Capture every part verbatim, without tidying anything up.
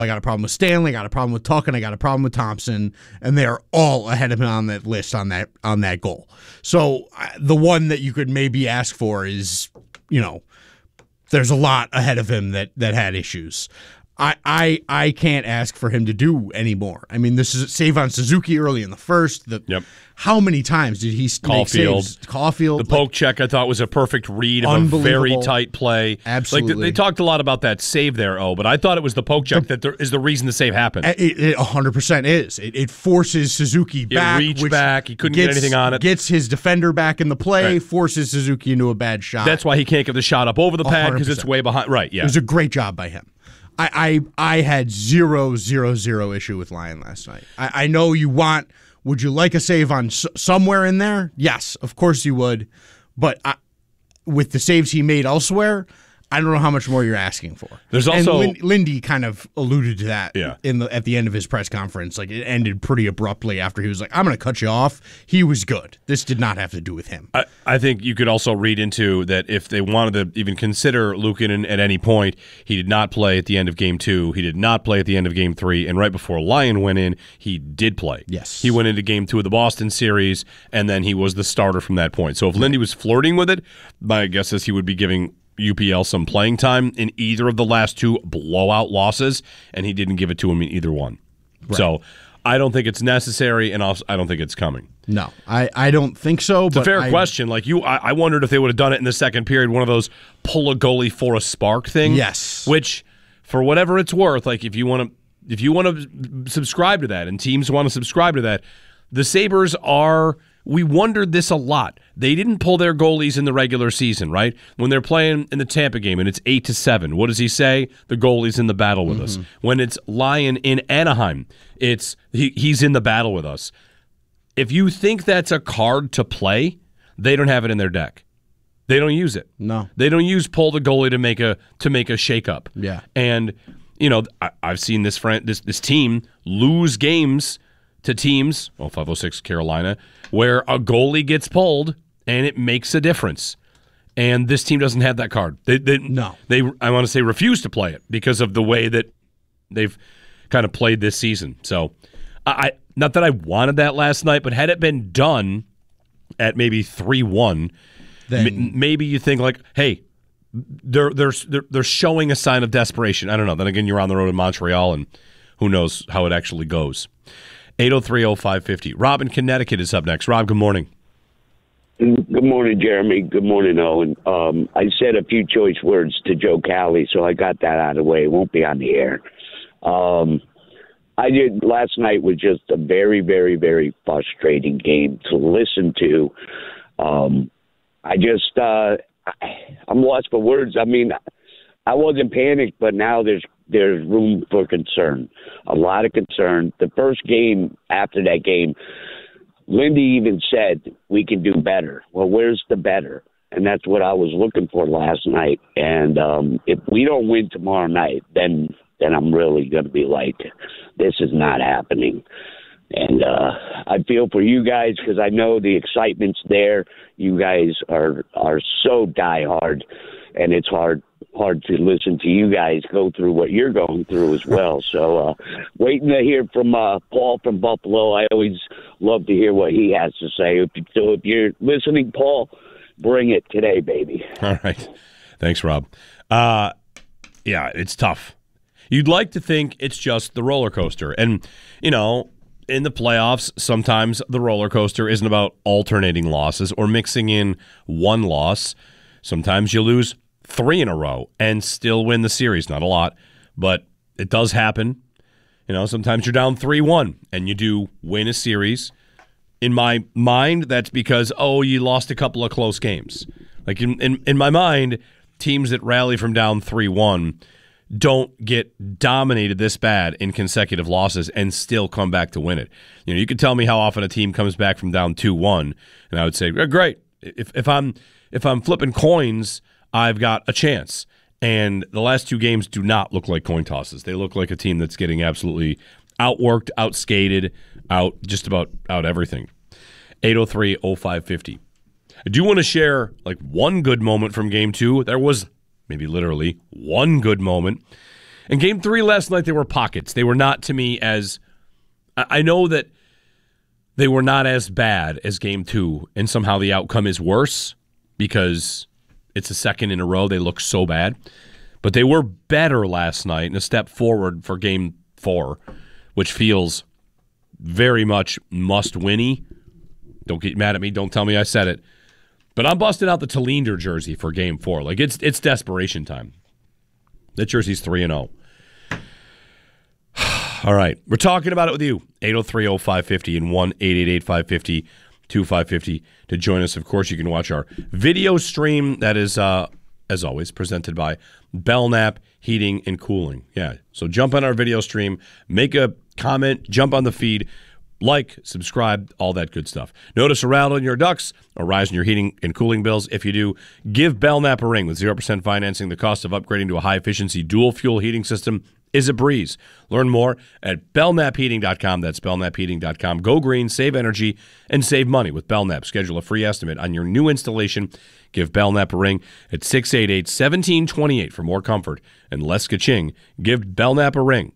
I got a problem with Stanley, I got a problem with Tuck, and I got a problem with Thompson, and they are all ahead of him on that list on that on that goal. So uh, the one that you could maybe ask for is, you know, there's a lot ahead of him that that had issues. I, I I can't ask for him to do any more. I mean, this is save on Suzuki early in the first. The, yep. How many times did he Caulfield. make saves? Caulfield. The poke like, check I thought was a perfect read of a very tight play. Absolutely. Like they, they talked a lot about that save there, oh, but I thought it was the poke check the, that there is the reason the save happened. It, it one hundred percent is. It, it forces Suzuki back. It reached which back. He couldn't gets, get anything on it. Gets his defender back in the play, right. forces Suzuki into a bad shot. That's why he can't get the shot up over the pad because it's way behind. Right, yeah. It was a great job by him. I, I I had zero, zero, zero issue with Lyon last night. I, I know you want, would you like a save on s- somewhere in there? Yes, of course you would. But I, with the saves he made elsewhere, I don't know how much more you're asking for. There's also and Lin- Lindy kind of alluded to that yeah. in the at the end of his press conference. Like it ended pretty abruptly after he was like, "I'm going to cut you off." He was good. This did not have to do with him. I, I think you could also read into that if they wanted to even consider Luukkonen at any point, he did not play at the end of game two. He did not play at the end of game three, and right before Lyon went in, he did play. Yes, he went into game two of the Boston series, and then he was the starter from that point. So if Lindy was flirting with it, my guess is he would be giving U P L some playing time in either of the last two blowout losses, and he didn't give it to him in either one. Right. So I don't think it's necessary, and also I don't think it's coming. No, I, I don't think so. It's but a fair I, question. Like you, I, I wondered if they would have done it in the second period, one of those pull a goalie for a spark thing. Yes. Which, for whatever it's worth, like if you want to, if you want to subscribe to that, and teams want to subscribe to that, the Sabres are. We wondered this a lot. They didn't pull their goalies in the regular season, right? When they're playing in the Tampa game and it's eight to seven, what does he say? The goalie's in the battle with mm-hmm. us. When it's Lyon in Anaheim, it's he, he's in the battle with us. If you think that's a card to play, they don't have it in their deck. They don't use it. No, they don't use pull the goalie to make a to make a shakeup. Yeah, and you know I, I've seen this friend this this team lose games to teams, well, five oh six Carolina, where a goalie gets pulled and it makes a difference. And this team doesn't have that card. They, they, no. They, I want to say, refuse to play it because of the way that they've kind of played this season. So, I not that I wanted that last night, but had it been done at maybe three one, then m- maybe you think like, hey, they're, they're, they're, they're showing a sign of desperation. I don't know. Then again, you're on the road in Montreal, and who knows how it actually goes. eight oh three oh five fifty. Rob in Connecticut is up next. Rob, good morning. Good morning, Jeremy. Good morning, Owen. Um, I said a few choice words to Joe Cowley, so I got that out of the way. It won't be on the air. Um, I did. Last night was just a very, very, very frustrating game to listen to. Um, I just, uh, I'm lost for words. I mean, I wasn't panicked, but now there's there's room for concern, a lot of concern. The first game after that game, Lindy even said we can do better. Well, where's the better? And that's what I was looking for last night. And um, if we don't win tomorrow night, then then I'm really going to be like, this is not happening. And uh, I feel for you guys because I know the excitement's there. You guys are are so diehard, and it's hard hard to listen to you guys go through what you're going through as well. So uh, waiting to hear from uh, Paul from Buffalo. I always love to hear what he has to say. If, so if you're listening, Paul, bring it today, baby. All right. Thanks, Rob. Uh, yeah, it's tough. You'd like to think it's just the roller coaster. And, you know, in the playoffs, sometimes the roller coaster isn't about alternating losses or mixing in one loss. Sometimes you lose three in a row and still win the series. Not a lot, but it does happen. You know, sometimes you're down three one and you do win a series. In my mind, that's because, oh, you lost a couple of close games. Like in, in, in my mind, teams that rally from down three one don't get dominated this bad in consecutive losses and still come back to win it. You know, you could tell me how often a team comes back from down two one, and I would say, great. If if I'm if I'm flipping coins, I've got a chance. And the last two games do not look like coin tosses. They look like a team that's getting absolutely outworked, outskated, out just about out everything. eight oh three oh five fifty. I do want to share like one good moment from game two. There was maybe literally one good moment. In game three last night, there were pockets. They were not, to me, as I know that they were not as bad as game two, and somehow the outcome is worse because it's a second in a row. They look so bad. But they were better last night and a step forward for game four, which feels very much must-winny. Don't get mad at me. Don't tell me I said it. But I'm busting out the Tallinder jersey for game four. Like, it's it's desperation time. That jersey's three and oh. All right. We're talking about it with you. eight oh three oh five fifty and one eight eight eight five five zero two five five zero to join us. Of course, you can watch our video stream that is, uh, as always, presented by Belknap Heating and Cooling. Yeah. So jump on our video stream, make a comment, jump on the feed, like, subscribe, all that good stuff. Notice a rattle in your ducts, a rise in your heating and cooling bills. If you do, give Belknap a ring. With zero percent financing, the cost of upgrading to a high-efficiency dual-fuel heating system is a breeze. Learn more at belknap heating dot com. That's belknap heating dot com. Go green, save energy, and save money with Belknap. Schedule a free estimate on your new installation. Give Belknap a ring at six eight eight, one seven two eight for more comfort and less ka-ching. Give Belknap a ring.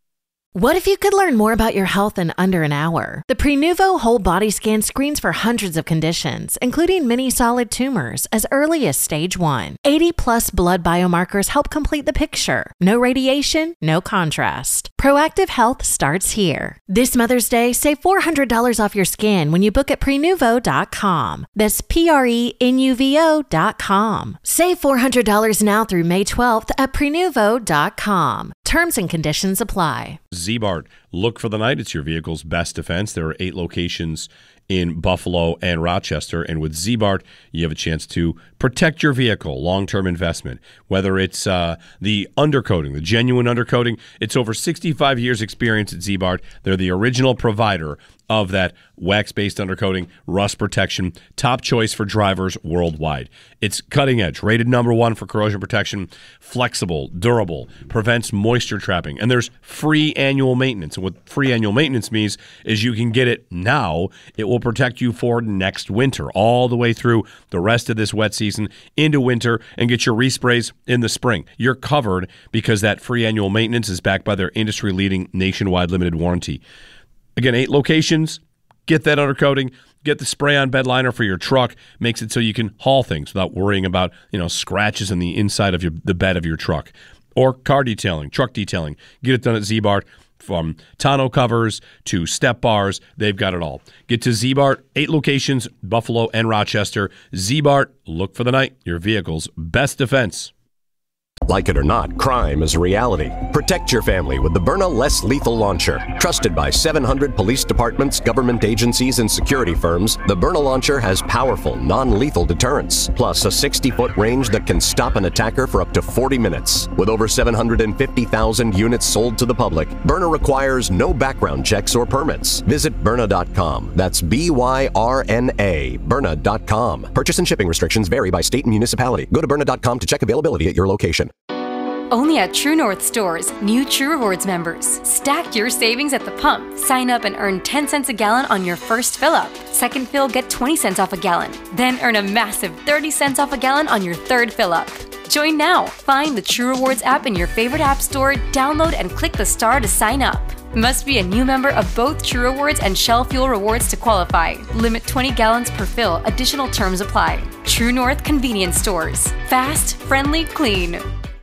What if you could learn more about your health in under an hour? The Prenuvo Whole Body Scan screens for hundreds of conditions, including many solid tumors, as early as stage one. eighty plus blood biomarkers help complete the picture. No radiation, no contrast. Proactive health starts here. This Mother's Day, save four hundred dollars off your scan when you book at prenuvo dot com. That's P R E N U V O dot com. Save four hundred dollars now through May twelfth at prenuvo dot com. Terms and conditions apply. Z-Bart, look for the night. It's your vehicle's best defense. There are eight locations in Buffalo and Rochester, and with Z-Bart, you have a chance to protect your vehicle, long-term investment. Whether it's uh, the undercoating, the genuine undercoating, it's over sixty-five years experience at Z-Bart. They're the original provider of that wax-based undercoating, rust protection, top choice for drivers worldwide. It's cutting edge, rated number one for corrosion protection, flexible, durable, prevents moisture trapping, and there's free annual maintenance. And what free annual maintenance means is you can get it now. It will protect you for next winter, all the way through the rest of this wet season into winter, and get your resprays in the spring. You're covered because that free annual maintenance is backed by their industry-leading nationwide limited warranty. Again, eight locations. Get that undercoating. Get the spray-on bed liner for your truck. Makes it so you can haul things without worrying about, you know, scratches in the inside of your the bed of your truck. Or car detailing, truck detailing. Get it done at Z-Bart. From tonneau covers to step bars, they've got it all. Get to Z-Bart, eight locations, Buffalo and Rochester. Z-Bart, look for the night. Your vehicle's best defense. Like it or not, crime is a reality. Protect your family with the Byrna Less Lethal Launcher. Trusted by seven hundred police departments, government agencies, and security firms, the Byrna Launcher has powerful, non-lethal deterrence, plus a sixty-foot range that can stop an attacker for up to forty minutes. With over seven hundred fifty thousand units sold to the public, Byrna requires no background checks or permits. Visit Byrna dot com. That's B Y R N A, Byrna dot com. Purchase and shipping restrictions vary by state and municipality. Go to Byrna dot com to check availability at your location. Only at True North stores, new True Rewards members. Stack your savings at the pump. Sign up and earn ten cents a gallon on your first fill up. Second fill, get twenty cents off a gallon. Then earn a massive thirty cents off a gallon on your third fill up. Join now. Find the True Rewards app in your favorite app store, download and click the star to sign up. Must be a new member of both True Rewards and Shell Fuel Rewards to qualify. Limit twenty gallons per fill. Additional terms apply. True North Convenience Stores. Fast, friendly, clean.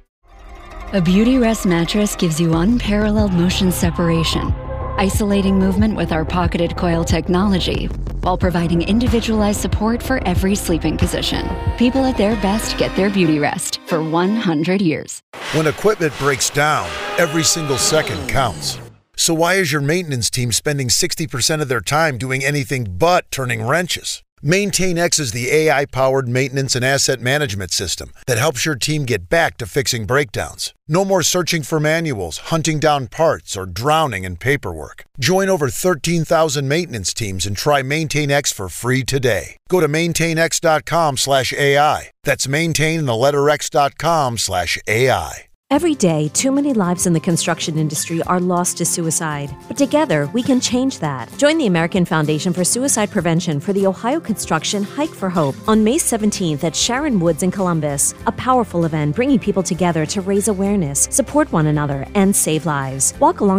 A Beautyrest mattress gives you unparalleled motion separation, isolating movement with our pocketed coil technology, while providing individualized support for every sleeping position. People at their best get their Beautyrest for one hundred years. When equipment breaks down, every single second counts. So why is your maintenance team spending sixty percent of their time doing anything but turning wrenches? MaintainX is the A I-powered maintenance and asset management system that helps your team get back to fixing breakdowns. No more searching for manuals, hunting down parts, or drowning in paperwork. Join over thirteen thousand maintenance teams and try MaintainX for free today. Go to maintainx dot com slash A I. That's maintain and the letter X dot com slash A I. Every day, too many lives in the construction industry are lost to suicide. But together, we can change that. Join the American Foundation for Suicide Prevention for the Ohio Construction Hike for Hope on May seventeenth at Sharon Woods in Columbus. A powerful event bringing people together to raise awareness, support one another, and save lives. Walk along